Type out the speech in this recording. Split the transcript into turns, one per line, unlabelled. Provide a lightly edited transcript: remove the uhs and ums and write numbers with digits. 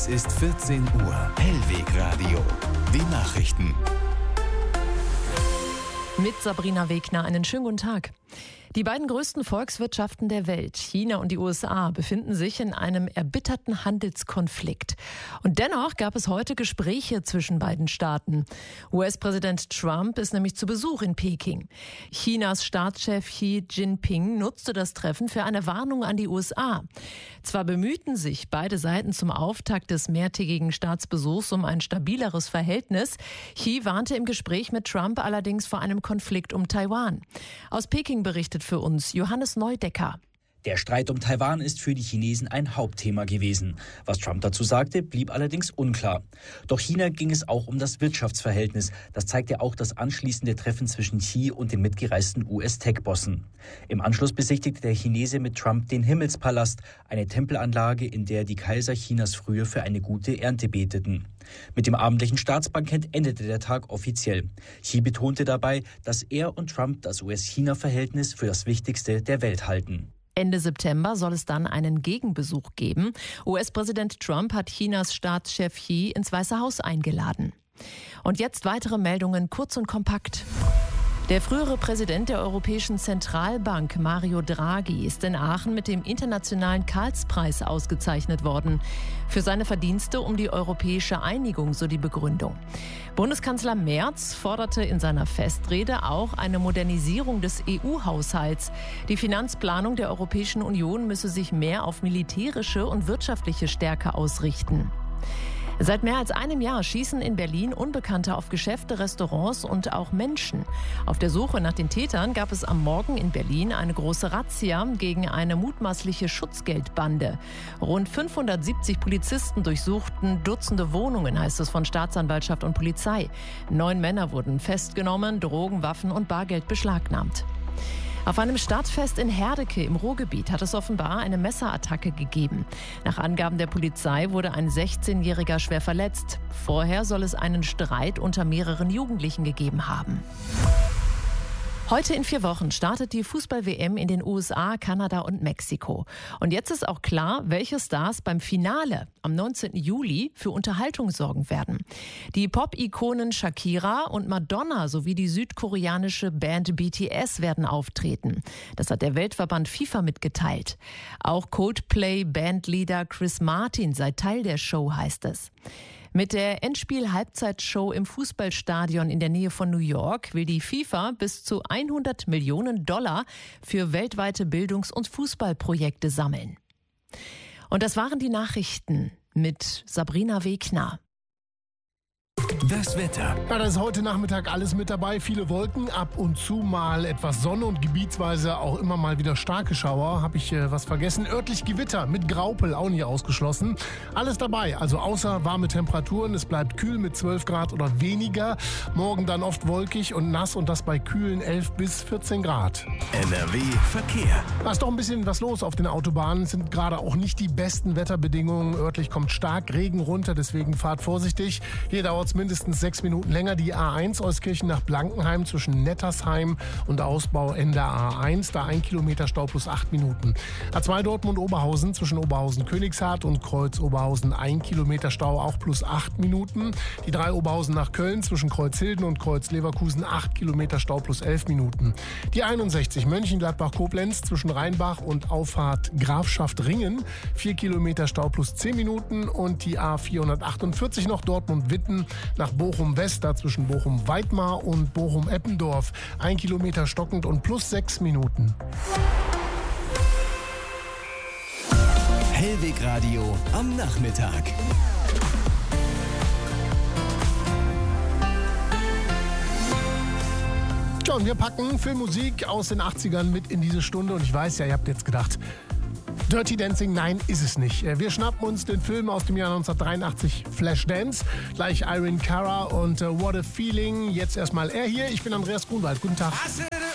Es ist 14 Uhr. Hellwegradio. Die Nachrichten.
Mit Sabrina Wegner einen schönen guten Tag. Die beiden größten Volkswirtschaften der Welt, China und die USA, befinden sich in einem erbitterten Handelskonflikt. Und dennoch gab es heute Gespräche zwischen beiden Staaten. US-Präsident Trump ist nämlich zu Besuch in Peking. Chinas Staatschef Xi Jinping nutzte das Treffen für eine Warnung an die USA. Zwar bemühten sich beide Seiten zum Auftakt des mehrtägigen Staatsbesuchs um ein stabileres Verhältnis. Xi warnte im Gespräch mit Trump allerdings vor einem Konflikt um Taiwan. Aus Peking berichtet für uns Johannes Neudecker.
Der Streit um Taiwan ist für die Chinesen ein Hauptthema gewesen. Was Trump dazu sagte, blieb allerdings unklar. Doch China ging es auch um das Wirtschaftsverhältnis. Das zeigte auch das anschließende Treffen zwischen Xi und den mitgereisten US-Tech-Bossen. Im Anschluss besichtigte der Chinese mit Trump den Himmelspalast, eine Tempelanlage, in der die Kaiser Chinas früher für eine gute Ernte beteten. Mit dem abendlichen Staatsbankett endete der Tag offiziell. Xi betonte dabei, dass er und Trump das US-China-Verhältnis für das Wichtigste der Welt halten.
Ende September soll es dann einen Gegenbesuch geben. US-Präsident Trump hat Chinas Staatschef Xi ins Weiße Haus eingeladen. Und jetzt weitere Meldungen, kurz und kompakt. Der frühere Präsident der Europäischen Zentralbank, Mario Draghi, ist in Aachen mit dem Internationalen Karlspreis ausgezeichnet worden. Für seine Verdienste um die europäische Einigung, so die Begründung. Bundeskanzler Merz forderte in seiner Festrede auch eine Modernisierung des EU-Haushalts. Die Finanzplanung der Europäischen Union müsse sich mehr auf militärische und wirtschaftliche Stärke ausrichten. Seit mehr als einem Jahr schießen in Berlin Unbekannte auf Geschäfte, Restaurants und auch Menschen. Auf der Suche nach den Tätern gab es am Morgen in Berlin eine große Razzia gegen eine mutmaßliche Schutzgeldbande. Rund 570 Polizisten durchsuchten Dutzende Wohnungen, heißt es von Staatsanwaltschaft und Polizei. 9 Männer wurden festgenommen, Drogen, Waffen und Bargeld beschlagnahmt. Auf einem Stadtfest in Herdecke im Ruhrgebiet hat es offenbar eine Messerattacke gegeben. Nach Angaben der Polizei wurde ein 16-Jähriger schwer verletzt. Vorher soll es einen Streit unter mehreren Jugendlichen gegeben haben. Heute in 4 Wochen startet die Fußball-WM in den USA, Kanada und Mexiko. Und jetzt ist auch klar, welche Stars beim Finale am 19. Juli für Unterhaltung sorgen werden. Die Pop-Ikonen Shakira und Madonna sowie die südkoreanische Band BTS werden auftreten. Das hat der Weltverband FIFA mitgeteilt. Auch Coldplay-Bandleader Chris Martin sei Teil der Show, heißt es. Mit der Endspiel-Halbzeitshow im Fußballstadion in der Nähe von New York will die FIFA bis zu $100 Millionen für weltweite Bildungs- und Fußballprojekte sammeln. Und das waren die Nachrichten mit Sabrina Wegner.
Das Wetter.
Ja, da ist heute Nachmittag alles mit dabei. Viele Wolken, ab und zu mal etwas Sonne und gebietsweise auch immer mal wieder starke Schauer. Habe ich was vergessen? Örtlich Gewitter mit Graupel, auch nicht ausgeschlossen. Alles dabei, also außer warme Temperaturen. Es bleibt kühl mit 12 Grad oder weniger. Morgen dann oft wolkig und nass und das bei kühlen 11 bis 14 Grad.
NRW Verkehr.
Da ist doch ein bisschen was los auf den Autobahnen. Es sind gerade auch nicht die besten Wetterbedingungen. Örtlich kommt stark Regen runter, deswegen fahrt vorsichtig. Hier dauert es mindestens 6 Minuten länger. Die A1 Euskirchen nach Blankenheim zwischen Nettersheim und Ausbauende A1. Da 1 Kilometer Stau plus 8 Minuten. A2 Dortmund-Oberhausen zwischen Oberhausen-Königshardt und Kreuz-Oberhausen 1 Kilometer Stau auch plus 8 Minuten. Die 3 Oberhausen nach Köln zwischen Kreuzhilden und Kreuz-Leverkusen 8 Kilometer Stau plus 11 Minuten. Die 61 Mönchengladbach-Koblenz zwischen Rheinbach und Auffahrt Grafschaft Ringen 4 Kilometer Stau plus 10 Minuten. Und die A448 noch Dortmund-Witten nach Bochum-West, da zwischen Bochum-Weidmar und Bochum-Eppendorf 1 Kilometer stockend und plus 6 Minuten.
Hellwegradio am Nachmittag.
Ja, und wir packen Filmmusik aus den 80ern mit in diese Stunde. Und ich weiß ja, ihr habt jetzt gedacht, Dirty Dancing, nein, ist es nicht. Wir schnappen uns den Film aus dem Jahr 1983, Flashdance, gleich Irene Cara und What a Feeling. Jetzt erstmal er hier, ich bin Andreas Grunwald. Guten Tag.